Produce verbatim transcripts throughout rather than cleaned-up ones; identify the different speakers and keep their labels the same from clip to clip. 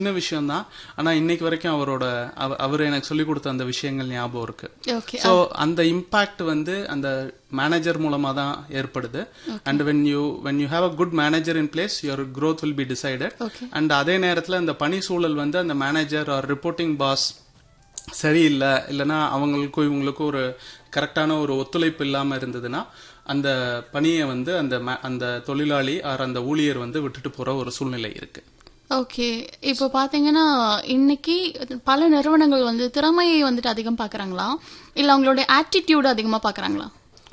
Speaker 1: சின்ன விஷயம் தான். ஆனா இன்னைக்கு வரைக்கும் அவரோட அவ- அவர் எனக்கு சொல்லி கொடுத்த அந்த விஷயங்கள் ஞாபகம் இருக்கு.
Speaker 2: ஓகே.
Speaker 1: ஸோ அந்த இம்பாக்ட் வந்து அந்த மேனேஜர் மூலமா தான் ஏற்படுது. And when you when you have a good manager in place your growth will be decided.
Speaker 2: Okay.
Speaker 1: And அதே நேரத்துல அந்த பணி சூழல் வந்து அந்த மேனேஜர் ஆர் ரிப்போர்ட்டிங் பாஸ் சரியில்லை, இல்லைன்னா அவங்களுக்கும் இவங்களுக்கும் ஒரு கரெக்டான ஒரு ஒத்துழைப்பு இல்லாம இருந்ததுன்னா அந்த பணியை வந்து அந்த ma- அந்த தொழிலாளி ஆர் அந்த ஊழியர் வந்து விட்டுட்டு போற ஒரு சூழ்நிலை இருக்கு.
Speaker 2: ஓகே. இப்போ பாத்தீங்கன்னா இன்னைக்கு பல நிறுவனங்கள் வந்து திறமையை வந்துட்டு அதிகம் பாக்குறாங்களா இல்ல அவங்களுடைய ஆட்டிடியூட் அதிகமா பாக்குறாங்களா?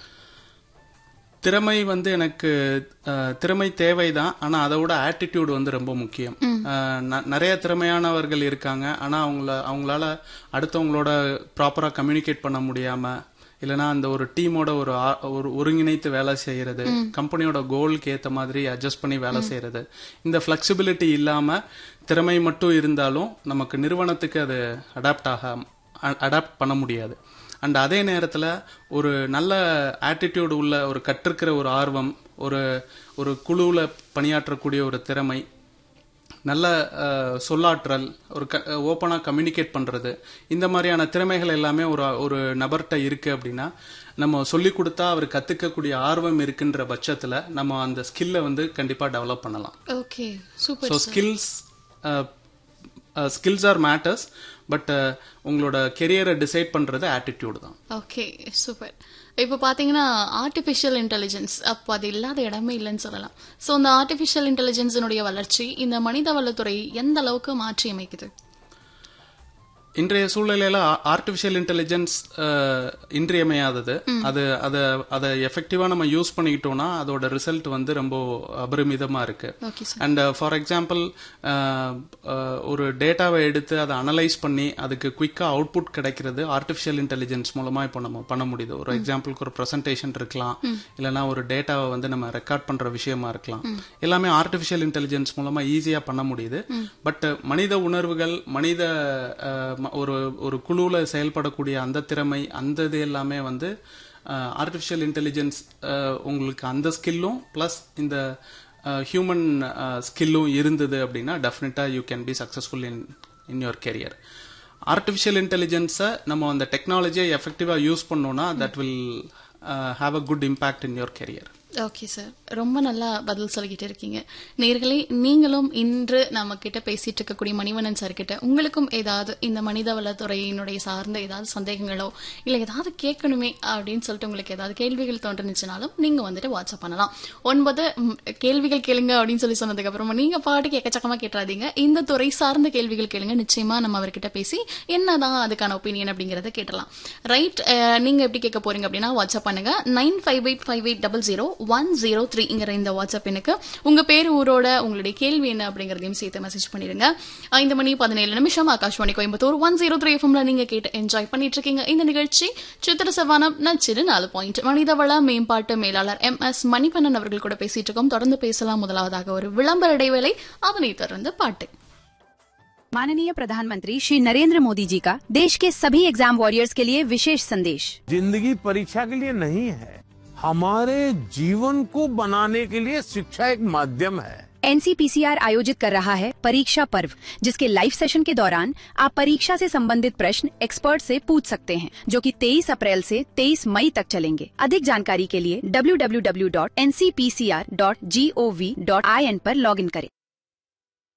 Speaker 1: திறமை வந்து எனக்கு அஹ், திறமை தேவைதான். ஆனா அதை விட ஆட்டிடியூட் வந்து ரொம்ப முக்கியம். அஹ், ந- நிறைய திறமையானவர்கள் இருக்காங்க. ஆனா அவங்கள அவங்களால அடுத்தவங்களோட ப்ராப்பரா கம்யூனிகேட் பண்ண முடியாம, இல்லைன்னா அந்த ஒரு டீமோட ஒரு ஆ- ஒரு ஒருங்கிணைத்து வேலை செய்யறது, கம்பெனியோட கோலுக்கு ஏத்த மாதிரி அட்ஜஸ்ட் பண்ணி வேலை செய்யறது, இந்த ஃபிளெக்சிபிலிட்டி இல்லாம திறமை மட்டும் இருந்தாலும் நமக்கு நிறுவனத்துக்கு அது அடாப்ட் ஆக அடாப்ட் பண்ண முடியாது. அண்ட் அதே நேரத்துல ஒரு நல்ல ஆட்டிடியூட் உள்ள ஒரு கற்றிருக்கிற ஒரு ஆர்வம், ஒரு ஒரு குழுவுல பணியாற்றக்கூடிய ஒரு திறமை, நல்ல அஹ், சொல்லாற்றல், ஒரு ஓப்பனா கம்யூனிகேட் பண்றது, இந்த மாதிரியான திறமைகள் எல்லாமே ஒரு ஒரு நபர்கிட்ட இருக்கு அப்படின்னா நம்ம சொல்லி கொடுத்தா அவர் கத்துக்கக்கூடிய ஆர்வம் இருக்குன்ற பட்சத்துல நம்ம அந்த ஸ்கில்லை வந்து கண்டிப்பா டெவலப் பண்ணலாம்.
Speaker 2: Okay, super.
Speaker 1: So skills skills R matters. But உங்களோட கெரியரை டிசைட் பண்றது ஆட்டிடியூட் தான்.
Speaker 2: Okay, super. இப்போ பாத்தீங்கன்னா ஆர்டிஃபிஷியல் இன்டெலிஜென்ஸ் அப்போ அது இல்லாத இடமே இல்லைன்னு சொல்லலாம். ஸோ இந்த ஆர்டிஃபிஷியல் இன்டெலிஜென்ஸினுடைய வளர்ச்சி இந்த மனித வளத்துறை எந்த அளவுக்கு மாற்றி அமைக்குது?
Speaker 1: இன்றைய சூழ்நிலையில ஆர்டிபிஷியல் இன்டெலிஜென்ஸ் இன்றியமையாதது. அது அதை அதை எஃபெக்டிவா நம்ம யூஸ் பண்ணிக்கிட்டோம்னா அதோட ரிசல்ட் வந்து ரொம்ப அபரிமிதமா இருக்கு.
Speaker 2: Okay sir.
Speaker 1: And for example ஒரு டேட்டாவை எடுத்து அதை அனலைஸ் பண்ணி அதுக்கு குயிக்கா அவுட்புட் கிடைக்கிறது ஆர்டிபிஷியல் இன்டெலிஜென்ஸ் மூலமா இப்போ நம்ம பண்ண முடியுது. ஒரு எக்ஸாம்பிளுக்கு ஒரு ப்ரெசன்டேஷன் இருக்கலாம், இல்லைன்னா ஒரு டேட்டாவை வந்து நம்ம ரெக்கார்ட் பண்ற விஷயமா இருக்கலாம். எல்லாமே ஆர்டிபிஷியல் இன்டெலிஜென்ஸ் மூலமா ஈஸியா பண்ண முடியுது. பட் மனித உணர்வுகள், மனித அஹ், ம- ஒரு ஒரு குழுவுல செயல்படக்கூடிய அந்த திறமை, அந்த இது எல்லாமே வந்து ஆர்டிபிஷியல் இன்டெலிஜென்ஸ் உங்களுக்கு அந்த ஸ்கில்லும் பிளஸ் இந்த ஹியூமன் ஸ்கில்லும் இருந்தது அப்படின்னா டெஃபினட்டா you can be successful in in your career. Artificial இன்டெலிஜென்ஸை நம்ம அந்த டெக்னாலஜியை எஃபெக்டிவா யூஸ் பண்ணோம்னா that will have a good impact in your career.
Speaker 2: Okay sir, ரொம்ப நல்லா பதில் சொல்லிக்கிட்டு இருக்கீங்க. நேர்களே, நீங்களும் இன்று நம்ம கிட்ட பேசிட்டு இருக்கக்கூடிய மணிவண்ணன் சார் கிட்ட உங்களுக்கும் ஏதாவது இந்த மனித வளத்துறையினுடைய சார்ந்த ஏதாவது சந்தேகங்களோ இல்ல ஏதாவது கேட்கணுமே அப்படின்னு சொல்லிட்டு உங்களுக்கு ஏதாவது கேள்விகள் தோன்றுனுச்சுனாலும் நீங்க வந்துட்டு வாட்ஸ்அப் பண்ணலாம். ஒன்பது ம், கேள்விகள் கேளுங்க அப்படின்னு சொல்லி சொன்னதுக்கு அப்புறமா நீங்க பாட்டுக்கு எக்கச்சக்கமா கேட்டுறாதீங்க. இந்த துறை சார்ந்த கேள்விகள் கேளுங்க. நிச்சயமா நம்ம அவர்கிட்ட பேசி என்னதான் அதுக்கான ஒப்பீனியன் அப்படிங்கறத கேட்டலாம். ரைட், நீங்க எப்படி கேட்க போறீங்க அப்படின்னா வாட்ஸ்அப் பண்ணுங்க. Nine five eight five eight double zero one zero த்ரீங்கிற இந்த வாட்ஸ்அப் எனக்கு உங்க பேரு, ஊரோட உங்களுடைய கேள்வி என்ன அப்படிங்கறதையும் சேர்த்து மெசேஜ் பண்ணிடுங்க. ஐந்து மணி பதினேழு நிமிஷம் Akashvani Coimbatore one zero three எஃப்எம்ல நீங்க கேட்டு என்ஜாய் பண்ணிட்டு இருக்கீங்க. இந்த நிகழ்ச்சி சித்திர சவானம் நச்சிடு நாலு பாயிண்ட் மனிதவள மேம்பாட்டு மேலாளர் எம் எஸ் மணிவண்ணன் அவர்கள் கூட பேசிட்டு இருக்கோம். தொடர்ந்து பேசலாம். முதலாவதாக ஒரு விளம்பர இடைவேளை, அதனை தொடர்ந்து பாட்டு.
Speaker 3: माननीय प्रधानमंत्री श्री नरेंद्र मोदी जी का देश के सभी एग्जाम वॉरियर्स के लिए विशेष संदेश।
Speaker 4: जिंदगी परीक्षा के लिए नहीं है, हमारे जीवन को बनाने के लिए शिक्षा एक माध्यम है।
Speaker 3: एनसीपीसीआर आयोजित कर रहा है परीक्षा पर्व, जिसके लाइव सेशन के दौरान आप परीक्षा से संबंधित प्रश्न एक्सपर्ट से पूछ सकते हैं, जो कि तेईस अप्रैल से तेईस मई तक चलेंगे। अधिक जानकारी के लिए W W W dot N C P C R dot G O V dot I N पर लॉगिन करें।